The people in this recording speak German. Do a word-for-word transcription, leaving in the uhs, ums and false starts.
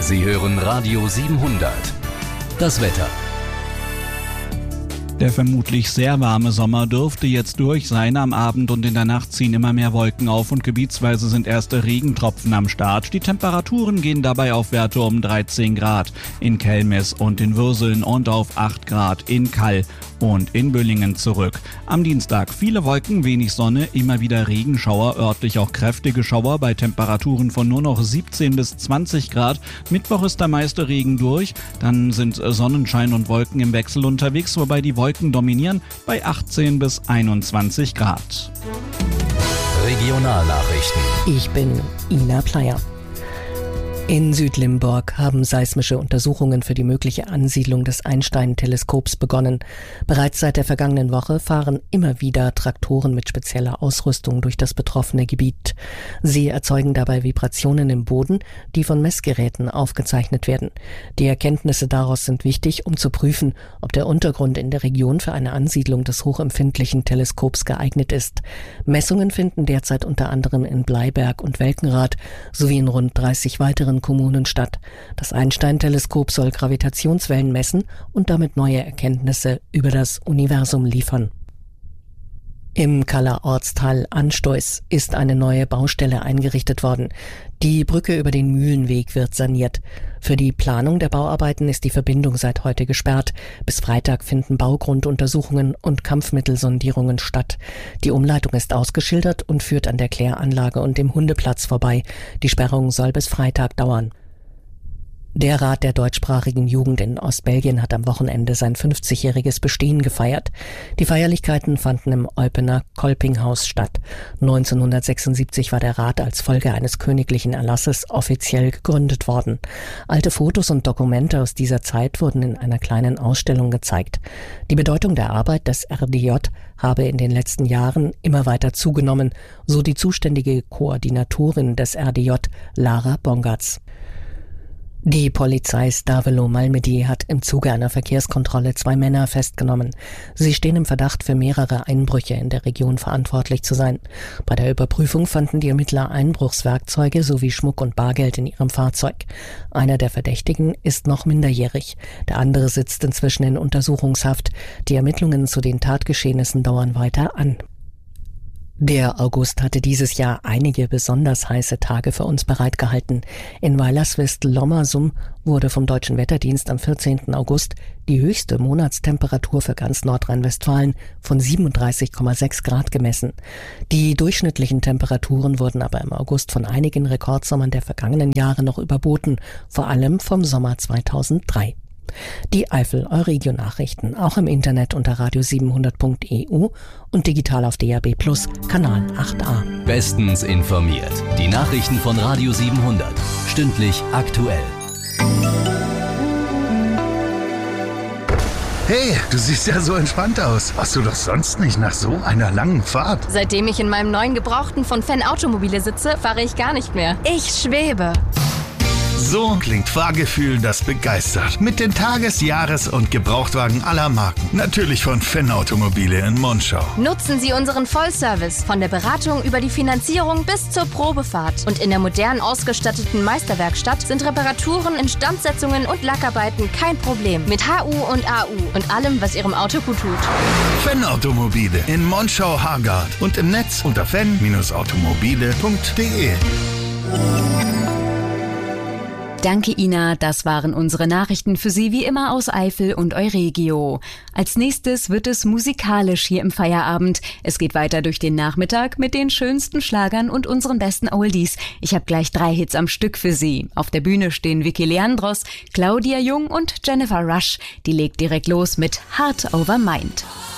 Sie hören Radio siebenhundert. Das Wetter. Der vermutlich sehr warme Sommer dürfte jetzt durch sein. Am Abend und in der Nacht ziehen immer mehr Wolken auf und gebietsweise sind erste Regentropfen am Start. Die Temperaturen gehen dabei auf Werte um dreizehn Grad in Kelmis und in Würseln und auf acht Grad in Kall und in Büllingen zurück. Am Dienstag viele Wolken, wenig Sonne, immer wieder Regenschauer, örtlich auch kräftige Schauer bei Temperaturen von nur noch siebzehn bis zwanzig Grad. Mittwoch ist der meiste Regen durch, dann sind Sonnenschein und Wolken im Wechsel unterwegs, wobei die Wolken dominieren bei achtzehn bis einundzwanzig Grad. Regionalnachrichten. Ich bin Ina Pleyer. In Südlimburg haben seismische Untersuchungen für die mögliche Ansiedlung des Einstein-Teleskops begonnen. Bereits seit der vergangenen Woche fahren immer wieder Traktoren mit spezieller Ausrüstung durch das betroffene Gebiet. Sie erzeugen dabei Vibrationen im Boden, die von Messgeräten aufgezeichnet werden. Die Erkenntnisse daraus sind wichtig, um zu prüfen, ob der Untergrund in der Region für eine Ansiedlung des hochempfindlichen Teleskops geeignet ist. Messungen finden derzeit unter anderem in Bleiberg und Welkenrath sowie in rund dreißig weiteren Kommunen statt. Das Einstein-Teleskop soll Gravitationswellen messen und damit neue Erkenntnisse über das Universum liefern. Im Kaller Ortsteil Anstois ist eine neue Baustelle eingerichtet worden. Die Brücke über den Mühlenweg wird saniert. Für die Planung der Bauarbeiten ist die Verbindung seit heute gesperrt. Bis Freitag finden Baugrunduntersuchungen und Kampfmittelsondierungen statt. Die Umleitung ist ausgeschildert und führt an der Kläranlage und dem Hundeplatz vorbei. Die Sperrung soll bis Freitag dauern. Der Rat der deutschsprachigen Jugend in Ostbelgien hat am Wochenende sein fünfzigjähriges Bestehen gefeiert. Die Feierlichkeiten fanden im Eupener Kolpinghaus statt. neunzehnhundertsechsundsiebzig war der Rat als Folge eines königlichen Erlasses offiziell gegründet worden. Alte Fotos und Dokumente aus dieser Zeit wurden in einer kleinen Ausstellung gezeigt. Die Bedeutung der Arbeit des R D J habe in den letzten Jahren immer weiter zugenommen, so die zuständige Koordinatorin des R D J, Lara Bongatz. Die Polizei Stavelo-Malmedy hat im Zuge einer Verkehrskontrolle zwei Männer festgenommen. Sie stehen im Verdacht, für mehrere Einbrüche in der Region verantwortlich zu sein. Bei der Überprüfung fanden die Ermittler Einbruchswerkzeuge sowie Schmuck und Bargeld in ihrem Fahrzeug. Einer der Verdächtigen ist noch minderjährig. Der andere sitzt inzwischen in Untersuchungshaft. Die Ermittlungen zu den Tatgeschehnissen dauern weiter an. Der August hatte dieses Jahr einige besonders heiße Tage für uns bereitgehalten. In Weilerswist-Lommersum wurde vom Deutschen Wetterdienst am vierzehnten August die höchste Monatstemperatur für ganz Nordrhein-Westfalen von siebenunddreißig Komma sechs Grad gemessen. Die durchschnittlichen Temperaturen wurden aber im August von einigen Rekordsommern der vergangenen Jahre noch überboten, vor allem vom Sommer zweitausenddrei. Die Eifel-Euregio-Nachrichten auch im Internet unter radio siebenhundert punkt e u und digital auf D A B plus, Kanal acht a. Bestens informiert. Die Nachrichten von Radio siebenhundert. Stündlich aktuell. Hey, du siehst ja so entspannt aus. Warst du doch sonst nicht nach so einer langen Fahrt? Seitdem ich in meinem neuen Gebrauchten von Fan Automobile sitze, fahre ich gar nicht mehr. Ich schwebe. So klingt Fahrgefühl, das begeistert. Mit den Tages-, Jahres- und Gebrauchtwagen aller Marken. Natürlich von Fan Automobile in Monschau. Nutzen Sie unseren Vollservice. Von der Beratung über die Finanzierung bis zur Probefahrt. Und in der modern ausgestatteten Meisterwerkstatt sind Reparaturen, Instandsetzungen und Lackarbeiten kein Problem. Mit H U und A U und allem, was Ihrem Auto gut tut. Fan Automobile in Monschau-Hargard und im Netz unter fan Bindestrich automobile punkt de. Danke, Ina. Das waren unsere Nachrichten für Sie wie immer aus Eifel und Euregio. Als nächstes wird es musikalisch hier im Feierabend. Es geht weiter durch den Nachmittag mit den schönsten Schlagern und unseren besten Oldies. Ich habe gleich drei Hits am Stück für Sie. Auf der Bühne stehen Vicky Leandros, Claudia Jung und Jennifer Rush. Die legt direkt los mit Heart Over Mind.